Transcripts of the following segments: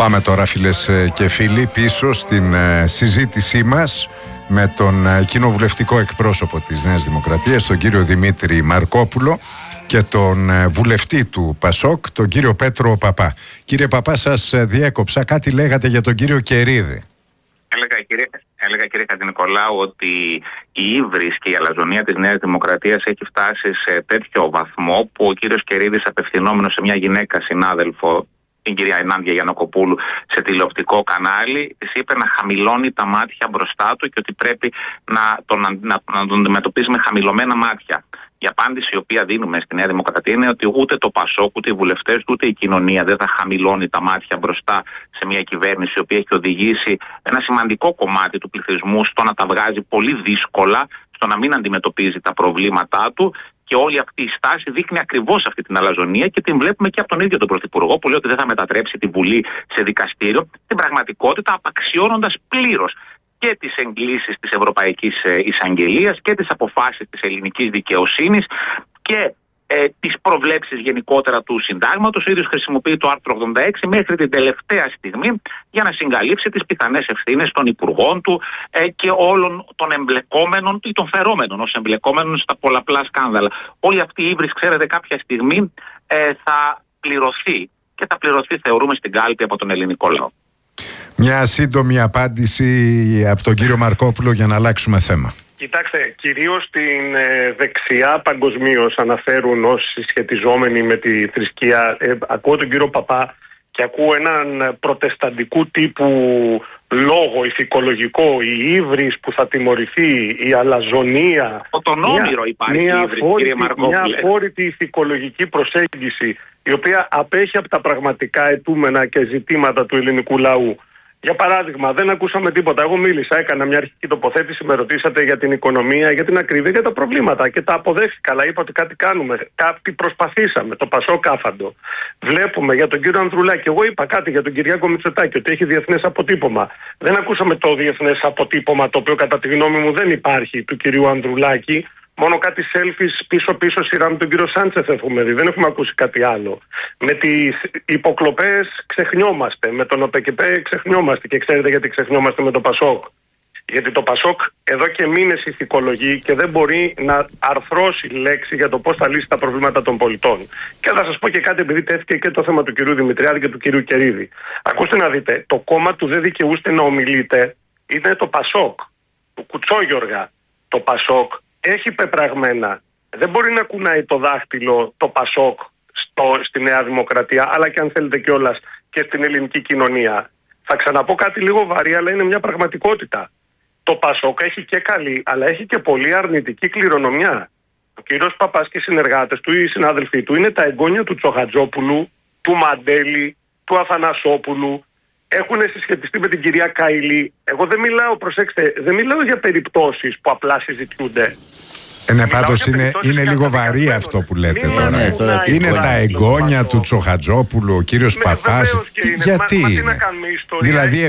Πάμε τώρα, φίλες και φίλοι, πίσω στην συζήτησή μας με τον κοινοβουλευτικό εκπρόσωπο της Νέας Δημοκρατίας, τον κύριο Δημήτρη Μαρκόπουλο, και τον βουλευτή του ΠΑΣΟΚ, τον κύριο Πέτρο Παπά. Κύριε Παπά, σας διέκοψα, κάτι λέγατε για τον κύριο Κερίδη. Έλεγα, κύριε Χατζηνικολάου, ότι η ύβρις και η αλαζονία της Νέας Δημοκρατίας έχει φτάσει σε τέτοιο βαθμό που ο κύριος Κερίδης, απευθυνόμενος σε μια γυναίκα συνάδελφο, την κυρία Ενάντια Γιαννοκοπούλου, σε τηλεοπτικό κανάλι, της είπε να χαμηλώνει τα μάτια μπροστά του και ότι πρέπει να τον αντιμετωπίζει με χαμηλωμένα μάτια. Η απάντηση η οποία δίνουμε στη Νέα Δημοκρατία είναι ότι ούτε το ΠΑΣΟΚ, ούτε οι βουλευτές του, ούτε η κοινωνία δεν θα χαμηλώνει τα μάτια μπροστά σε μια κυβέρνηση η οποία έχει οδηγήσει ένα σημαντικό κομμάτι του πληθυσμού στο να τα βγάζει πολύ δύσκολα, στο να μην αντιμετωπίζει τα προβλήματά του. Και όλη αυτή η στάση δείχνει ακριβώς αυτή την αλαζονία και την βλέπουμε και από τον ίδιο τον Πρωθυπουργό, που λέει ότι δεν θα μετατρέψει τη Βουλή σε δικαστήριο, στην πραγματικότητα απαξιώνοντας πλήρως και τις εγκλήσεις της Ευρωπαϊκής Εισαγγελίας και τις αποφάσεις της ελληνικής δικαιοσύνης και τις προβλέψεις γενικότερα του συντάγματος. Ο ίδιος χρησιμοποιεί το άρθρο 86 μέχρι την τελευταία στιγμή για να συγκαλύψει τις πιθανές ευθύνες των υπουργών του και όλων των εμπλεκόμενων ή των φερόμενων ως εμπλεκόμενων στα πολλαπλά σκάνδαλα. Όλη αυτή η ύβρις, ξέρετε, κάποια στιγμή θα πληρωθεί και θα πληρωθεί, θεωρούμε, στην κάλπη από τον ελληνικό λαό. Μια σύντομη απάντηση από τον κύριο Μαρκόπουλο για να αλλάξουμε θέμα. Κοιτάξτε, κυρίως την δεξιά παγκοσμίως αναφέρουν ως συσχετιζόμενοι με τη θρησκεία. Ακούω τον κύριο Παπά και ακούω έναν προτεσταντικού τύπου λόγο ηθικολογικό, η ύβρις που θα τιμωρηθεί, η αλαζονία. Τον όμηρο υπάρχει η ύβρις, κύριε Μαρκόπουλε. Μια αφόρητη ηθικολογική προσέγγιση, η οποία απέχει από τα πραγματικά αιτούμενα και ζητήματα του ελληνικού λαού. Για παράδειγμα, δεν ακούσαμε τίποτα. Εγώ μίλησα, έκανα μια αρχική τοποθέτηση, με ρωτήσατε για την οικονομία, για την ακρίβεια, για τα προβλήματα και τα αποδέχτηκα. Αλλά είπα ότι κάτι κάνουμε, κάτι προσπαθήσαμε. Το ΠΑΣΟΚ άφαντο. Βλέπουμε για τον κύριο Ανδρουλάκη. Εγώ είπα κάτι για τον Κυριάκο Μητσοτάκη, ότι έχει διεθνές αποτύπωμα. Δεν ακούσαμε το διεθνές αποτύπωμα, το οποίο κατά τη γνώμη μου δεν υπάρχει, του κυρίου Ανδρουλάκη. Μόνο κάτι selfies πίσω-πίσω σειρά με τον κύριο Σάντσεφ έχουμε δει. Δεν έχουμε ακούσει κάτι άλλο. Με τις υποκλοπές ξεχνιόμαστε. Με τον ΟΠΕΚΕΠΕ ξεχνιόμαστε. Και ξέρετε γιατί ξεχνιόμαστε με το ΠΑΣΟΚ? Γιατί το ΠΑΣΟΚ εδώ και μήνες ηθικολογεί και δεν μπορεί να αρθρώσει λέξη για το πώς θα λύσει τα προβλήματα των πολιτών. Και θα σας πω και κάτι, επειδή τέθηκε και το θέμα του κυρίου Δημητριάδη και του κυρίου Κερίδη. Ακούστε να δείτε, το κόμμα του δεν δικαιούστε να ομιλείτε είναι το ΠΑΣΟΚ, του Κουτσόγιοργα. Το ΠΑΣΟΚ έχει πεπραγμένα. Δεν μπορεί να κουνάει το δάχτυλο το ΠΑΣΟΚ στη Νέα Δημοκρατία, αλλά και αν θέλετε κιόλας και στην ελληνική κοινωνία. Θα ξαναπώ κάτι λίγο βαρύ, αλλά είναι μια πραγματικότητα. Το ΠΑΣΟΚ έχει και καλή, αλλά έχει και πολύ αρνητική κληρονομιά. Ο κύριος Παπάς και οι συνεργάτες του ή οι συνάδελφοί του είναι τα εγγόνια του Τσοχατζόπουλου, του Μαντέλη, του Αθανασόπουλου. Έχουν συσχετιστεί με την κυρία Καηλή. Εγώ δεν μιλάω, προσέξτε, δεν μιλάω για περιπτώσεις που απλά συζητιούνται. Ναι, πάντως είναι λίγο βαρύ αυτό που λέτε τώρα. Είναι τα εγγόνια του Τσοχατζόπουλου, ο κύριος Παπάς. Γιατί είναι? Δηλαδή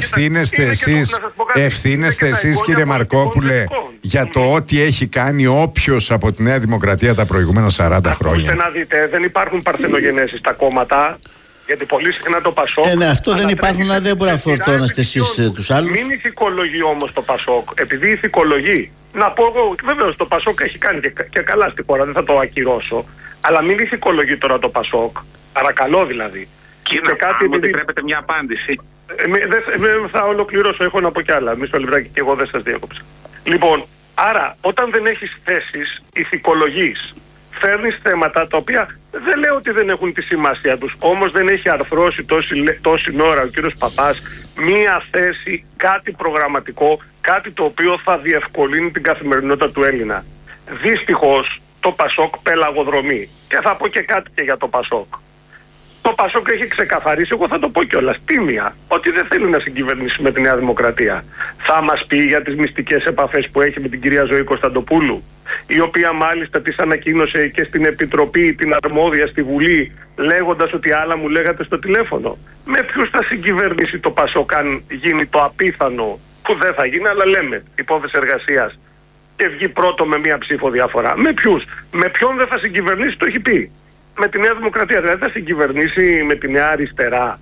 ευθύνεστε εσείς, κύριε Μαρκόπουλε, για το ό,τι έχει κάνει όποιος από τη Νέα Δημοκρατία τα προηγούμενα 40 χρόνια. Ακούστε να δείτε, δεν υπάρχουν παρθενογενέσεις στα κόμματα. Γιατί πολύ συχνά το ΠΑΣΟΚ. Ναι, αυτό δεν υπάρχουν, αλλά δεν μπορεί να φορτώνεστε εσείς τους άλλους. Μην ηθικολογεί όμως το ΠΑΣΟΚ, επειδή ηθικολογεί. Να πω εγώ, βεβαίως το ΠΑΣΟΚ έχει κάνει και καλά στη χώρα, δεν θα το ακυρώσω. Αλλά μην ηθικολογεί τώρα το ΠΑΣΟΚ. Παρακαλώ δηλαδή. Κύριε Παπά, μου επιτρέπετε μια απάντηση. Θα ολοκληρώσω, έχω να πω κι άλλα. Μισό λεπτάκι και εγώ δεν σας διέκοψα. Λοιπόν, άρα όταν δεν έχεις θέσεις, ηθικολογείς. Φέρνεις θέματα τα οποία δεν λέω ότι δεν έχουν τη σημασία τους, όμως δεν έχει αρθρώσει τόση ώρα ο κύριος Παπάς μία θέση, κάτι προγραμματικό, κάτι το οποίο θα διευκολύνει την καθημερινότητα του Έλληνα. Δυστυχώς το ΠΑΣΟΚ πελαγοδρομεί. Και θα πω και κάτι και για το ΠΑΣΟΚ. Το ΠΑΣΟΚ έχει ξεκαθαρίσει, εγώ θα το πω κιόλας, τίμια, ότι δεν θέλει να συγκυβερνήσει με τη Νέα Δημοκρατία. Θα μας πει για τις μυστικές επαφές που έχει με την κυρία Ζωή Κωνσταντοπούλου, η οποία μάλιστα της ανακοίνωσε και στην Επιτροπή την αρμόδια στη Βουλή, λέγοντας ότι άλλα μου λέγατε στο τηλέφωνο. Με ποιους θα συγκυβερνήσει το ΠΑΣΟΚ αν γίνει το απίθανο, που δεν θα γίνει, αλλά λέμε, υπόθεση εργασίας, και βγει πρώτο με μία ψήφο διαφορά? Με ποιους? Με ποιον δεν θα συγκυβερνήσει, το έχει πει. Με τη Νέα Δημοκρατία, δηλαδή θα συγκυβερνήσει με τη Νέα Αριστερά?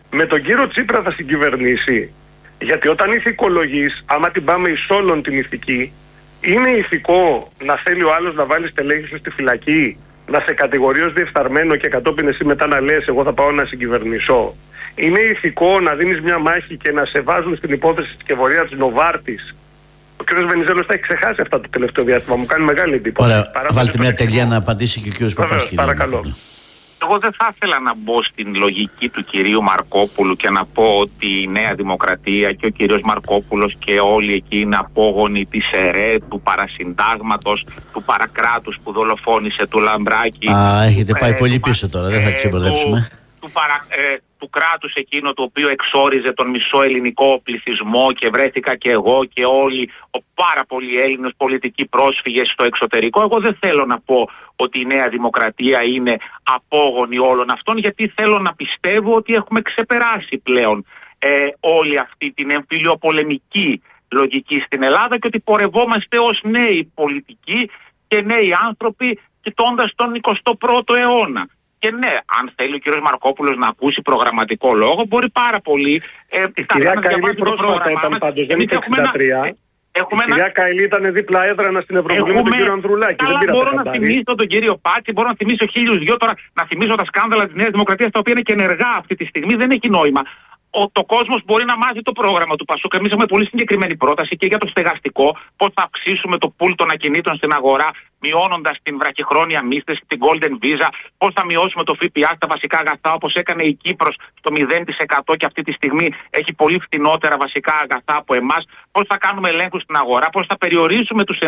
με τον κύριο Τσίπρα θα συγκυβερνήσει? Γιατί όταν ηθικολογείς, άμα την πάμε εις όλων την ηθική, είναι ηθικό να θέλει ο άλλος να βάλει στελέχη σου στη φυλακή, να σε κατηγορεί ως διεφθαρμένο και κατόπιν εσύ μετά να λες εγώ θα πάω να συγκυβερνήσω? Είναι ηθικό να δίνεις μια μάχη και να σε βάζουν στην υπόθεση της σκευωρία της Νοβάρτης? Ο κ. Βενιζέλος τα έχει ξεχάσει αυτά το τελευταίο διάστημα. Μου κάνει μεγάλη εντύπωση. Ωραία, βάλτε μια τελεία να απαντήσει και ο κ. Παπάς. Παρακαλώ. Εγώ δεν θα ήθελα να μπω στην λογική του κυρίου Μαρκόπουλου και να πω ότι η Νέα Δημοκρατία και ο κύριος Μαρκόπουλος και όλοι εκεί είναι απόγονοι της ΕΡΕ, του παρασυντάγματος, του παρακράτους που δολοφόνησε του Λαμπράκη. Έχετε πάει πολύ πίσω τώρα, δεν θα ξεμπερδέψουμε. Του κράτους εκείνο το οποίο εξόριζε τον μισό ελληνικό πληθυσμό και βρέθηκα και εγώ και όλοι πάρα πολλοί Έλληνες πολιτικοί πρόσφυγες στο εξωτερικό. Εγώ δεν θέλω να πω ότι η Νέα Δημοκρατία είναι απόγονη όλων αυτών, γιατί θέλω να πιστεύω ότι έχουμε ξεπεράσει πλέον όλη αυτή την εμφυλιοπολεμική λογική στην Ελλάδα και ότι πορευόμαστε ως νέοι πολιτικοί και νέοι άνθρωποι κοιτώντας τον 21ο αιώνα. Και ναι, αν θέλει ο κύριος Μαρκόπουλος να ακούσει προγραμματικό λόγο, μπορεί πάρα πολύ. Η κυρία Καηλή πρόσφατα ήταν πάντως, δεν ήταν 63. Η κυρία Καηλή ήταν δίπλα έδρανα στην Ευρωβουλή με τον κύριο Ανδρουλάκη. Μπορώ να θυμίσω τον κύριο Πάτσι, μπορώ να θυμίσω 1002 τώρα, να θυμίσω τα σκάνδαλα της Νέας Δημοκρατίας, τα οποία είναι και ενεργά αυτή τη στιγμή, δεν έχει νόημα. Το κόσμος μπορεί να μάθει το πρόγραμμα του Πασόκ. Εμείς έχουμε πολύ συγκεκριμένη πρόταση και για το στεγαστικό, πώς θα αυξήσουμε το πουλ των ακινήτων στην αγορά, μειώνοντας την βραχυχρόνια μίσθωση, την Golden Visa, πώς θα μειώσουμε το ΦΠΑ στα βασικά αγαθά, όπως έκανε η Κύπρος στο 0% και αυτή τη στιγμή έχει πολύ φτηνότερα βασικά αγαθά από εμάς, πώς θα κάνουμε ελέγχους στην αγορά, πώς θα περιορίσουμε τους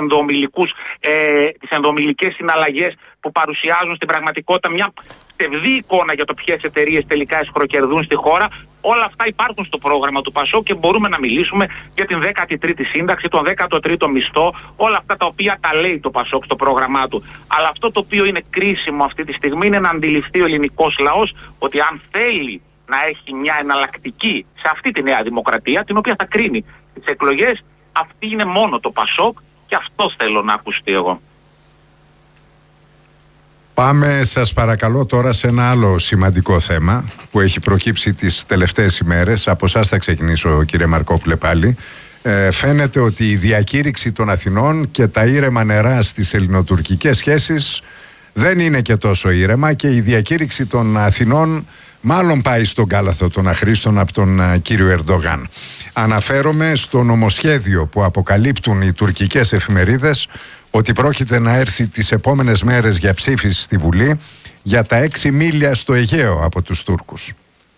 τις ενδομιλικές συναλλαγές που παρουσιάζουν στην πραγματικότητα μια ψευδή εικόνα για το ποιες εταιρείες τελικά εσχροκερδούν στη χώρα. Όλα αυτά υπάρχουν στο πρόγραμμα του Πασόκ και μπορούμε να μιλήσουμε για την 13η σύνταξη, τον 13ο μισθό, όλα αυτά τα οποία τα λέει το Πασόκ στο πρόγραμμά του. Αλλά αυτό το οποίο είναι κρίσιμο αυτή τη στιγμή είναι να αντιληφθεί ο ελληνικός λαός ότι αν θέλει να έχει μια εναλλακτική σε αυτή τη Νέα Δημοκρατία, την οποία θα κρίνει τις εκλογές, αυτή είναι μόνο το Πασόκ και αυτό θέλω να ακουστεί εγώ. Πάμε σας παρακαλώ τώρα σε ένα άλλο σημαντικό θέμα που έχει προκύψει τις τελευταίες ημέρες. Από εσάς θα ξεκινήσω, κύριε Μαρκόπουλε, πάλι. Φαίνεται ότι η διακήρυξη των Αθηνών και τα ήρεμα νερά στις ελληνοτουρκικές σχέσεις δεν είναι και τόσο ήρεμα και η διακήρυξη των Αθηνών μάλλον πάει στον κάλαθο των αχρήστων από τον κύριο Ερντογάν. Αναφέρομαι στο νομοσχέδιο που αποκαλύπτουν οι τουρκικές εφημερίδες ότι πρόκειται να έρθει τις επόμενες μέρες για ψήφιση στη Βουλή για τα 6 μίλια στο Αιγαίο από τους Τούρκους.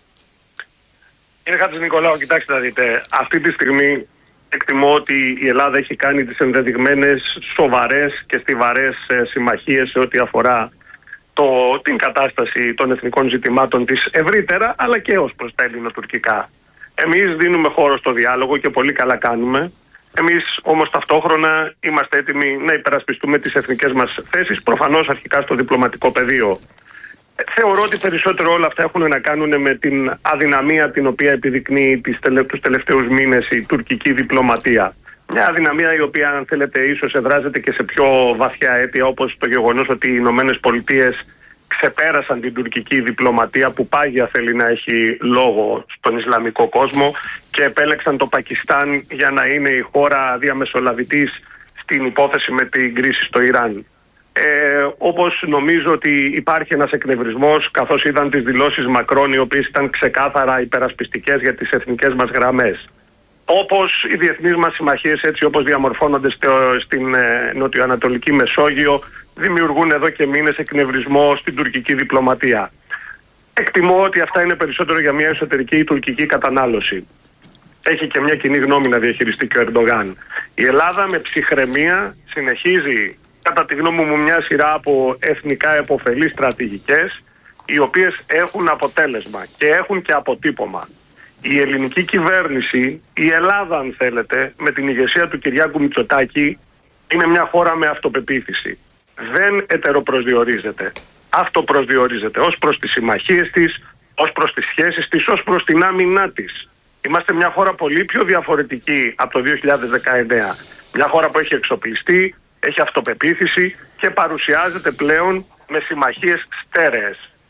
Κύριε Χατζηνικολάου, κοιτάξτε να δείτε, αυτή τη στιγμή εκτιμώ ότι η Ελλάδα έχει κάνει τις ενδεδειγμένες σοβαρές και στιβαρές συμμαχίες σε ό,τι αφορά την κατάσταση των εθνικών ζητημάτων της ευρύτερα, αλλά και ως προς τα ελληνοτουρκικά. Εμείς δίνουμε χώρο στο διάλογο και πολύ καλά κάνουμε. Εμείς όμως ταυτόχρονα είμαστε έτοιμοι να υπερασπιστούμε τις εθνικές μας θέσεις, προφανώς αρχικά στο διπλωματικό πεδίο. Θεωρώ ότι περισσότερο όλα αυτά έχουν να κάνουν με την αδυναμία την οποία επιδεικνύει τους τελευταίους μήνες η τουρκική διπλωματία. Μια αδυναμία η οποία, αν θέλετε, ίσως εδράζεται και σε πιο βαθιά αίτια, όπως το γεγονός ότι οι Ηνωμένες Πολιτείες ξεπέρασαν την τουρκική διπλωματία που πάγια θέλει να έχει λόγο στον Ισλαμικό κόσμο και επέλεξαν το Πακιστάν για να είναι η χώρα διαμεσολαβητής στην υπόθεση με την κρίση στο Ιράν. Όπως νομίζω ότι υπάρχει ένας εκνευρισμός, καθώς είδαν τις δηλώσεις Μακρόν, οι οποίες ήταν ξεκάθαρα υπερασπιστικές για τις εθνικές μας γραμμές. Όπως οι διεθνείς μας συμμαχίες, έτσι όπως διαμορφώνονται στην νοτιοανατολική Μεσόγειο, δημιουργούν εδώ και μήνες εκνευρισμό στην τουρκική διπλωματία. Εκτιμώ ότι αυτά είναι περισσότερο για μια εσωτερική τουρκική κατανάλωση. Έχει και μια κοινή γνώμη να διαχειριστεί και ο Ερντογάν. Η Ελλάδα με ψυχραιμία συνεχίζει, κατά τη γνώμη μου, μια σειρά από εθνικά επωφελείς στρατηγικές, οι οποίες έχουν αποτέλεσμα και έχουν και αποτύπωμα. Η ελληνική κυβέρνηση, η Ελλάδα αν θέλετε, με την ηγεσία του Κυριάκου Μητσοτάκη, είναι μια χώρα με αυτοπεποίθηση. Δεν ετεροπροσδιορίζεται. Αυτοπροσδιορίζεται ως προς τις συμμαχίες της, ως προς τις σχέσεις της, ως προς την άμυνά της. Είμαστε μια χώρα πολύ πιο διαφορετική από το 2019. Μια χώρα που έχει εξοπλιστεί, έχει αυτοπεποίθηση και παρουσιάζεται πλέον με συμμαχίες στέρεες.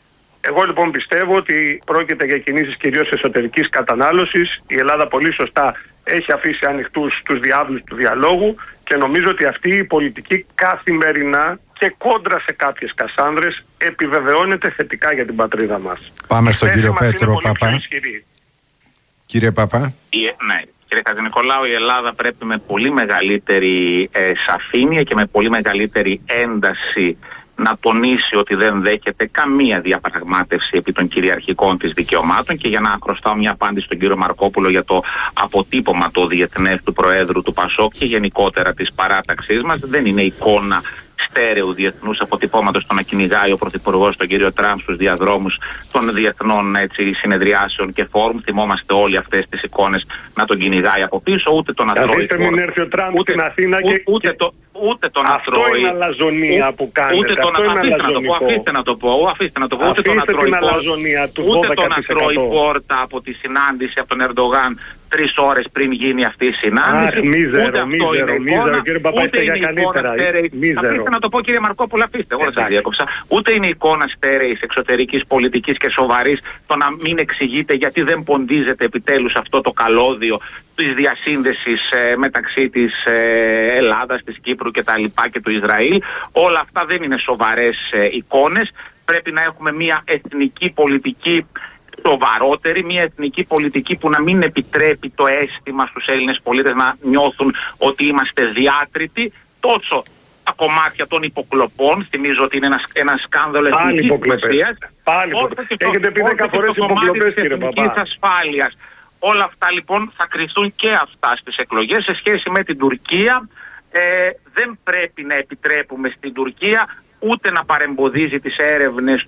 Εγώ λοιπόν πιστεύω ότι πρόκειται για κινήσεις κυρίως εσωτερικής κατανάλωσης. Η Ελλάδα πολύ σωστά έχει αφήσει ανοιχτούς τους διάβλους του διαλόγου και νομίζω ότι αυτή η πολιτική καθημερινά και κόντρα σε κάποιες κασάνδρες επιβεβαιώνεται θετικά για την πατρίδα μας. Πάμε στον κύριο Πέτρο Παπά. Κύριε Παπά. Ναι. Κύριε Χατζηνικολάου, η Ελλάδα πρέπει με πολύ μεγαλύτερη σαφήνεια και με πολύ μεγαλύτερη ένταση να τονίσει ότι δεν δέχεται καμία διαπραγμάτευση επί των κυριαρχικών της δικαιωμάτων. Και για να χρωστάω μια απάντηση στον κύριο Μαρκόπουλο για το αποτύπωμα το διεθνές του Προέδρου του ΠΑΣΟΚ και γενικότερα της παράταξής μας, δεν είναι εικόνα στέρεου διεθνούς αποτυπώματος το να κυνηγάει ο Πρωθυπουργός τον κύριο Τραμπ στους διαδρόμους των διεθνών συνεδριάσεων και φόρουμ. Θυμόμαστε όλοι αυτές τις εικόνες να τον κυνηγάει από πίσω, ούτε τον ατρώει. Μην έρθει ο Τραμπ στην Αθήνα ούτε τον ατρώει. Αυτό είναι αλαζονία που κάνετε. Αφήστε να το πω. Ούτε τον ατρώει πόρτα από τη συνάντηση από τον Ερντογάν 3 ώρες πριν γίνει αυτή η συνάντηση. Μίζερο, κύριε Παπά, είστε για καλύτερα. Αφήστε να το πω, κύριε Μαρκόπουλο, αφήστε. Εγώ σας διέκοψα. Ούτε είναι εικόνα στέρεης εξωτερικής πολιτικής και σοβαρής το να μην εξηγείται γιατί δεν ποντίζεται επιτέλους αυτό το καλώδιο της διασύνδεσης μεταξύ της Ελλάδας, της Κύπρου και του Ισραήλ. Όλα αυτά δεν είναι σοβαρές εικόνες. Πρέπει να έχουμε μια εθνική πολιτική σοβαρότερη, μια εθνική πολιτική που να μην επιτρέπει το αίσθημα στους Έλληνες πολίτες να νιώθουν ότι είμαστε διάτριτοι. Τόσο τα κομμάτια των υποκλοπών, θυμίζω ότι είναι ένα σκάνδαλο εθνικής υπηρεσίας. Έχετε πει 10 φορές υποκλοπές, κύριε Παπά. Ασφάλειας. Όλα αυτά λοιπόν θα κριθούν και αυτά στις εκλογές. Σε σχέση με την Τουρκία, δεν πρέπει να επιτρέπουμε στην Τουρκία ούτε να παρεμποδίζει τις έρευνες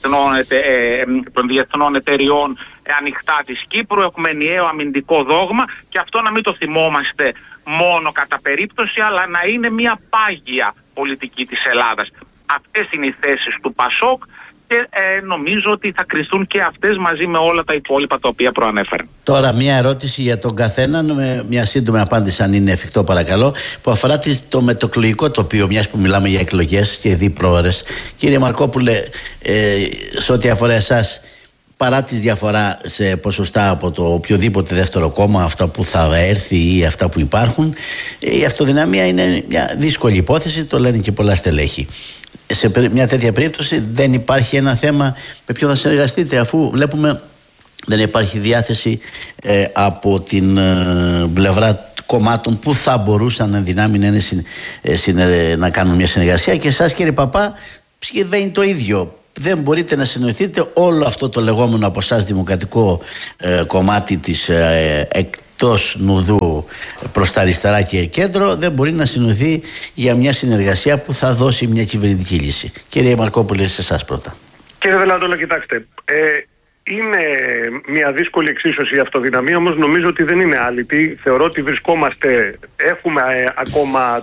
των διεθνών εταιριών ανοιχτά της Κύπρου. Έχουμε ενιαίο αμυντικό δόγμα και αυτό να μην το θυμόμαστε μόνο κατά περίπτωση, αλλά να είναι μια πάγια πολιτική της Ελλάδας. Αυτές είναι οι θέσεις του ΠΑΣΟΚ και νομίζω ότι θα κριθούν και αυτές μαζί με όλα τα υπόλοιπα τα οποία προανέφερα. Τώρα μια ερώτηση για τον καθέναν, με μια σύντομη απάντηση αν είναι εφικτό παρακαλώ, που αφορά το μετοκλογικό τοπίο, μιας που μιλάμε για εκλογές και διπροώρες. Κύριε Μαρκόπουλε, σε ό,τι αφορά εσάς, παρά τη διαφορά σε ποσοστά από το οποιοδήποτε δεύτερο κόμμα, αυτά που θα έρθει ή αυτά που υπάρχουν, η αυτοδυναμία είναι μια δύσκολη υπόθεση, το λένε και πολλά στελέχη. Σε μια τέτοια περίπτωση δεν υπάρχει ένα θέμα με ποιο θα συνεργαστείτε, αφού βλέπουμε δεν υπάρχει διάθεση από την πλευρά κομμάτων που θα μπορούσαν να δυνάμει να κάνουν μια συνεργασία. Και εσάς, κύριε Παπά, δεν είναι το ίδιο. Δεν μπορείτε να συνοηθείτε όλο αυτό το λεγόμενο από εσάς δημοκρατικό κομμάτι της εκτός νουδού προς τα αριστερά και κέντρο, δεν μπορεί να συνοηθεί για μια συνεργασία που θα δώσει μια κυβερνητική λύση. Κύριε Μαρκόπουλε, σε εσάς πρώτα. Κύριε Βελάτολα, κοιτάξτε, είναι μια δύσκολη εξίσωση η αυτοδυναμία, όμως νομίζω ότι δεν είναι άλυτη. Θεωρώ ότι έχουμε ακόμα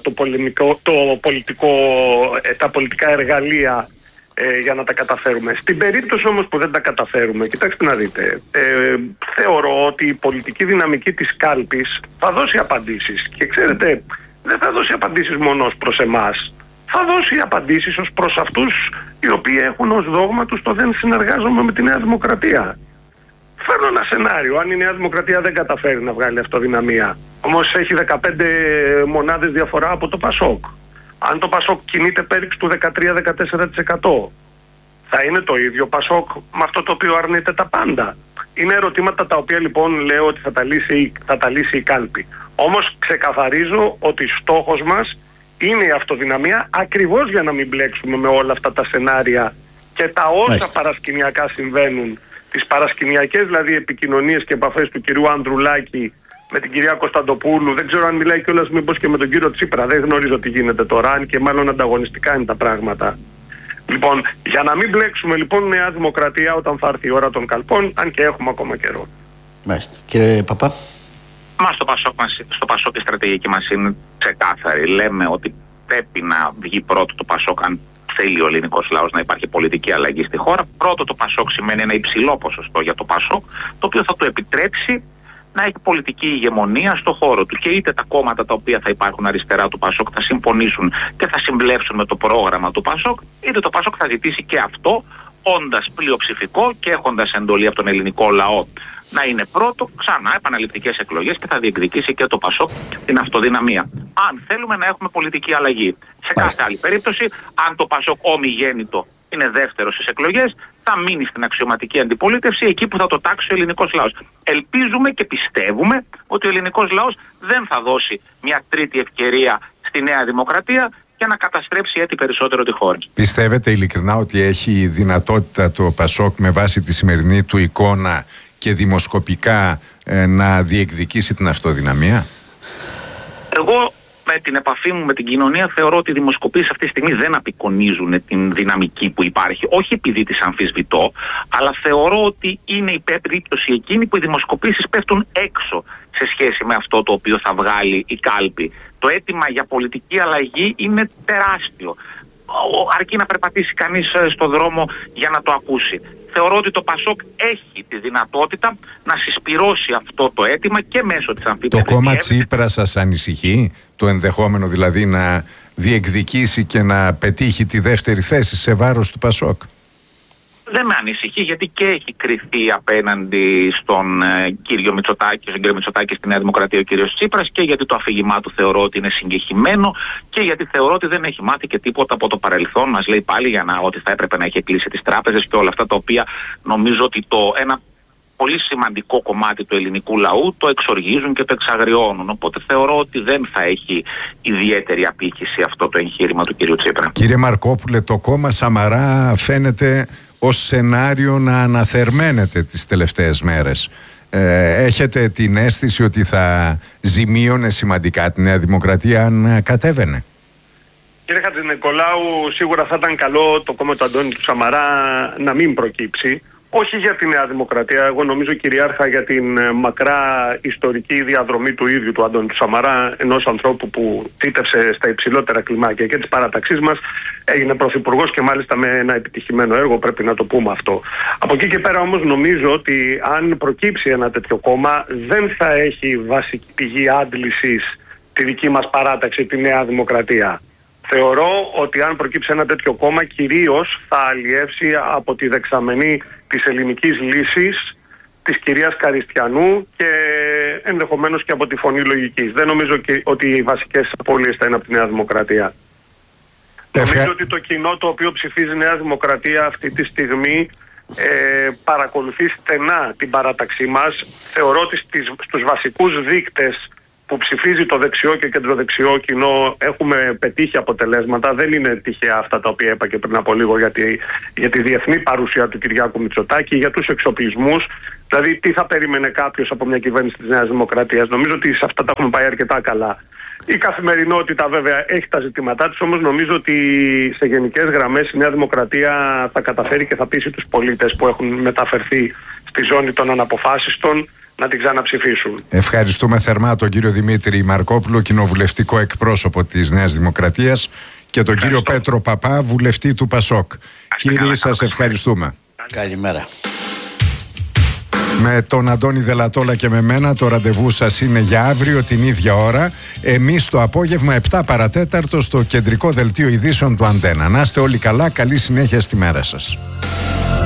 τα πολιτικά εργαλεία για να τα καταφέρουμε. Στην περίπτωση όμως που δεν τα καταφέρουμε, κοιτάξτε να δείτε, θεωρώ ότι η πολιτική δυναμική της κάλπης θα δώσει απαντήσεις. Και ξέρετε, δεν θα δώσει απαντήσεις μόνο προς εμάς. Θα δώσει απαντήσεις ως προς αυτούς οι οποίοι έχουν ως δόγμα τους το δεν συνεργάζομαι με τη Νέα Δημοκρατία. Φέρνω ένα σενάριο. Αν η Νέα Δημοκρατία δεν καταφέρει να βγάλει αυτοδυναμία, όμως έχει 15 μονάδες διαφορά από το ΠΑΣΟΚ. Αν το ΠΑΣΟΚ κινείται πέριξ του 13-14%, θα είναι το ίδιο ΠΑΣΟΚ με αυτό το οποίο αρνείται τα πάντα? Είναι ερωτήματα τα οποία λοιπόν λέω ότι θα τα λύσει η κάλπη. Όμως ξεκαθαρίζω ότι στόχος μας είναι η αυτοδυναμία, ακριβώς για να μην μπλέξουμε με όλα αυτά τα σενάρια και τα όσα παρασκηνιακά συμβαίνουν, τις παρασκηνιακές δηλαδή επικοινωνίες και επαφές του κυρίου Ανδρουλάκη με την κυρία Κωνσταντοπούλου. Δεν ξέρω αν μιλάει κιόλας μήπως και με τον κύριο Τσίπρα. Δεν γνωρίζω τι γίνεται τώρα, αν και μάλλον ανταγωνιστικά είναι τα πράγματα. Λοιπόν, για να μην μπλέξουμε λοιπόν Νέα Δημοκρατία όταν θα έρθει η ώρα των καλπών, αν και έχουμε ακόμα καιρό. Μάλιστα. Κύριε Παπά. Στο ΠΑΣΟΚ η στρατηγική μας είναι ξεκάθαρη. Λέμε ότι πρέπει να βγει πρώτο το ΠΑΣΟΚ, αν θέλει ο ελληνικός λαός να υπάρχει πολιτική αλλαγή στη χώρα. Πρώτο το ΠΑΣΟΚ σημαίνει ένα υψηλό ποσοστό για το ΠΑΣΟΚ, το οποίο θα του επιτρέψει να έχει πολιτική ηγεμονία στο χώρο του. Και είτε τα κόμματα τα οποία θα υπάρχουν αριστερά του ΠΑΣΟΚ θα συμφωνήσουν και θα συμπλέψουν με το πρόγραμμα του ΠΑΣΟΚ, είτε το ΠΑΣΟΚ θα ζητήσει και αυτό όντας πλειοψηφικό και έχοντας εντολή από τον ελληνικό λαό να είναι πρώτο, ξανά επαναληπτικές εκλογές και θα διεκδικήσει και το ΠΑΣΟΚ την αυτοδυναμία. Αν θέλουμε να έχουμε πολιτική αλλαγή. Σε κάθε άλλη περίπτωση, αν το ΠΑΣΟΚ ομιγέννητο είναι δεύτερο στις εκλογές, θα μείνει στην αξιωματική αντιπολίτευση εκεί που θα το τάξει ο ελληνικός λαός. Ελπίζουμε και πιστεύουμε ότι ο ελληνικός λαός δεν θα δώσει μια τρίτη ευκαιρία στη Νέα Δημοκρατία για να καταστρέψει έτσι περισσότερο τη χώρα. Πιστεύετε ειλικρινά ότι έχει δυνατότητα το ΠΑΣΟΚ με βάση τη σημερινή του εικόνα και δημοσκοπικά να διεκδικήσει την αυτοδυναμία? Εγώ με την επαφή μου με την κοινωνία θεωρώ ότι οι δημοσκοπήσεις αυτή τη στιγμή δεν απεικονίζουν την δυναμική που υπάρχει. Όχι επειδή τις αμφισβητώ, αλλά θεωρώ ότι είναι η περίπτωση εκείνη που οι δημοσκοπήσεις πέφτουν έξω σε σχέση με αυτό το οποίο θα βγάλει η κάλπη. Το αίτημα για πολιτική αλλαγή είναι τεράστιο. Αρκεί να περπατήσει κανείς στο δρόμο για να το ακούσει. Θεωρώ ότι το ΠΑΣΟΚ έχει τη δυνατότητα να συσπυρώσει αυτό το αίτημα και μέσω της αμφίπεδης. Το κόμμα Τσίπρα σας ανησυχεί, το ενδεχόμενο δηλαδή να διεκδικήσει και να πετύχει τη δεύτερη θέση σε βάρος του ΠΑΣΟΚ? Δεν με ανησυχεί, γιατί και έχει κριθεί απέναντι στον κύριο Μητσοτάκη στη Νέα Δημοκρατία ο κύριος Τσίπρας, και γιατί το αφήγημά του θεωρώ ότι είναι συγκεχημένο, και γιατί θεωρώ ότι δεν έχει μάθει και τίποτα από το παρελθόν. Μας λέει πάλι ότι θα έπρεπε να έχει κλείσει τις τράπεζες και όλα αυτά τα οποία νομίζω ότι ένα πολύ σημαντικό κομμάτι του ελληνικού λαού το εξοργίζουν και το εξαγριώνουν. Οπότε θεωρώ ότι δεν θα έχει ιδιαίτερη απήχηση αυτό το εγχείρημα του κύριου Τσίπρα. Κύριε Μαρκόπουλε, το κόμμα Σαμαρά φαίνεται ως σενάριο να αναθερμαίνεται τις τελευταίες μέρες. Έχετε την αίσθηση ότι θα ζημίωνε σημαντικά τη Νέα Δημοκρατία αν κατέβαινε? Κύριε Χατζηνικολάου, σίγουρα θα ήταν καλό το κόμμα του Αντώνη του Σαμαρά να μην προκύψει. Όχι για τη Νέα Δημοκρατία, εγώ νομίζω κυριάρχα για την μακρά ιστορική διαδρομή του ίδιου του Αντώνη του Σαμαρά, ενός ανθρώπου που φύτευσε στα υψηλότερα κλιμάκια και της παραταξής μας, έγινε πρωθυπουργός και μάλιστα με ένα επιτυχημένο έργο, πρέπει να το πούμε αυτό. Από εκεί και πέρα όμως νομίζω ότι αν προκύψει ένα τέτοιο κόμμα δεν θα έχει βασική πηγή άντλησης τη δική μας παράταξη, τη Νέα Δημοκρατία. Θεωρώ ότι αν προκύψει ένα τέτοιο κόμμα κυρίως θα αλλιεύσει από τη δεξαμενή της ελληνικής λύσης, της κυρίας Καριστιανού και ενδεχομένως και από τη Φωνή Λογικής. Δεν νομίζω ότι οι βασικές απώλειες θα είναι από τη Νέα Δημοκρατία. Νομίζω ότι το κοινό το οποίο ψηφίζει η Νέα Δημοκρατία αυτή τη στιγμή παρακολουθεί στενά την παράταξή μας. Θεωρώ ότι στους βασικούς δείκτες που ψηφίζει το δεξιό και κεντροδεξιό κοινό έχουμε πετύχει αποτελέσματα. Δεν είναι τυχαία αυτά τα οποία είπα και πριν από λίγο για τη διεθνή παρουσία του Κυριάκου Μητσοτάκη, για τους εξοπλισμούς. Δηλαδή, τι θα περίμενε κάποιος από μια κυβέρνηση της Νέας Δημοκρατίας? Νομίζω ότι σε αυτά τα έχουμε πάει αρκετά καλά. Η καθημερινότητα βέβαια έχει τα ζητήματά της, όμως νομίζω ότι σε γενικές γραμμές η Νέα Δημοκρατία θα καταφέρει και θα πείσει τους πολίτες που έχουν μεταφερθεί στη ζώνη των αναποφάσιστων να την ξαναψηφίσουν. Ευχαριστούμε θερμά τον κύριο Δημήτρη Μαρκόπουλο, κοινοβουλευτικό εκπρόσωπο της Νέας Δημοκρατίας, και τον κύριο Πέτρο Παπά, βουλευτή του ΠΑΣΟΚ. Κύριοι, σας ευχαριστούμε. Καλημέρα. Με τον Αντώνη Δελατόλα και με μένα το ραντεβού σας είναι για αύριο την ίδια ώρα. Εμείς το απόγευμα 7 παρατέταρτο στο κεντρικό δελτίο ειδήσεων του Αντένα. Να είστε όλοι καλά, καλή συνέχεια στη μέρα σας.